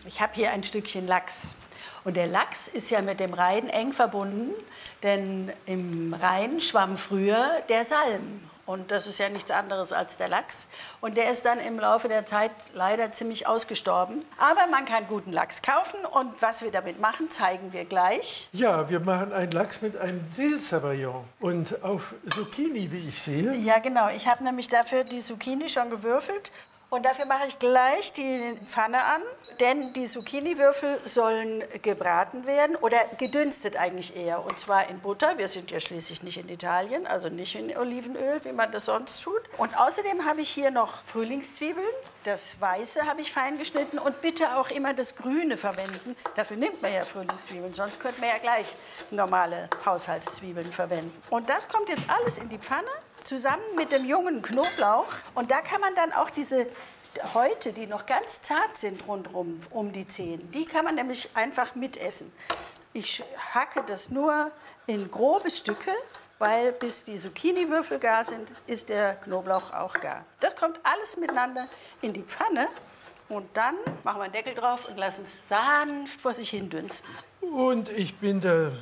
Ich habe hier ein Stückchen Lachs. Und der Lachs ist ja mit dem Rhein eng verbunden, denn im Rhein schwamm früher der Salm. Und das ist ja nichts anderes als der Lachs. Und der ist dann im Laufe der Zeit leider ziemlich ausgestorben. Aber man kann guten Lachs kaufen und was wir damit machen, zeigen wir gleich. Ja, wir machen einen Lachs mit einem Dill Savaillon und auf Zucchini, wie ich sehe. Ja, genau. Ich habe nämlich dafür die Zucchini schon gewürfelt. Und dafür mache ich gleich die Pfanne an, denn die Zucchiniwürfel sollen gebraten werden oder gedünstet eigentlich eher. Und zwar in Butter, wir sind ja schließlich nicht in Italien, also nicht in Olivenöl, wie man das sonst tut. Und außerdem habe ich hier noch Frühlingszwiebeln, das Weiße habe ich fein geschnitten und bitte auch immer das Grüne verwenden. Dafür nimmt man ja Frühlingszwiebeln, sonst könnte man ja gleich normale Haushaltszwiebeln verwenden. Und das kommt jetzt alles in die Pfanne, zusammen mit dem jungen Knoblauch. Und da kann man dann auch diese Häute, die noch ganz zart sind rundherum, um die Zehen, die kann man nämlich einfach mitessen. Ich hacke das nur in grobe Stücke, weil bis die Zucchiniwürfel gar sind, ist der Knoblauch auch gar. Das kommt alles miteinander in die Pfanne. Und dann machen wir einen Deckel drauf und lassen es sanft vor sich hin dünsten. Und ich bin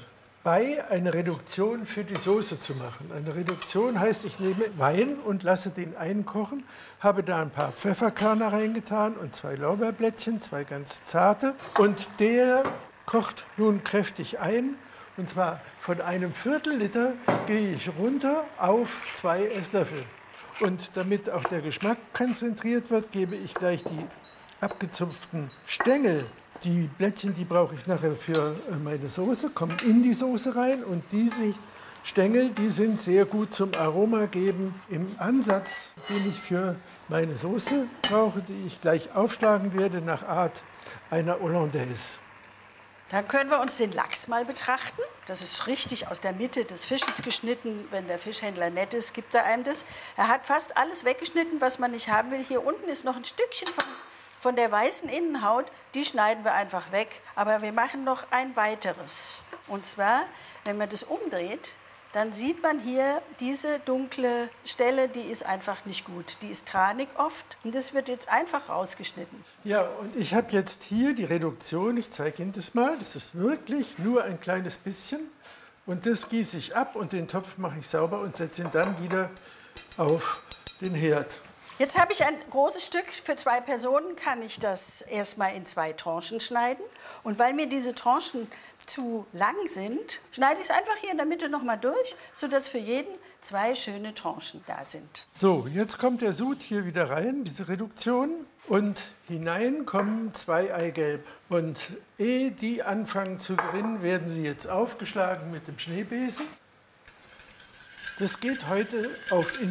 dabei, eine Reduktion für die Soße zu machen. Eine Reduktion heißt, ich nehme Wein und lasse den einkochen, habe da ein paar Pfefferkörner reingetan und 2 Lorbeerblättchen, 2 ganz zarte. Und der kocht nun kräftig ein. Und zwar von einem Viertel-Liter gehe ich runter auf 2 Esslöffel. Und damit auch der Geschmack konzentriert wird, gebe ich gleich die abgezupften Stängel. Die Blättchen, die brauche ich nachher für meine Soße, kommen in die Soße rein. Und diese Stängel, die sind sehr gut zum Aroma geben im Ansatz, den ich für meine Soße brauche, die ich gleich aufschlagen werde nach Art einer Hollandaise. Dann können wir uns den Lachs mal betrachten. Das ist richtig aus der Mitte des Fisches geschnitten. Wenn der Fischhändler nett ist, gibt er einem das. Er hat fast alles weggeschnitten, was man nicht haben will. Hier unten ist noch ein Stückchen von der weißen Innenhaut. Die schneiden wir einfach weg. Aber wir machen noch ein weiteres. Und zwar, wenn man das umdreht, dann sieht man hier diese dunkle Stelle, die ist einfach nicht gut. Die ist tranig oft und das wird jetzt einfach rausgeschnitten. Ja, und ich habe jetzt hier die Reduktion, ich zeige Ihnen das mal. Das ist wirklich nur ein kleines bisschen. Und das gieße ich ab und den Topf mache ich sauber und setze ihn dann wieder auf den Herd. Jetzt habe ich ein großes Stück, für 2 Personen kann ich das erstmal in 2 Tranchen schneiden. Und weil mir diese Tranchen zu lang sind, schneide ich es einfach hier in der Mitte noch mal durch, sodass für jeden 2 schöne Tranchen da sind. So, jetzt kommt der Sud hier wieder rein, diese Reduktion. Und hinein kommen 2 Eigelb. Und ehe die anfangen zu gerinnen, werden sie jetzt aufgeschlagen mit dem Schneebesen. Das geht heute auf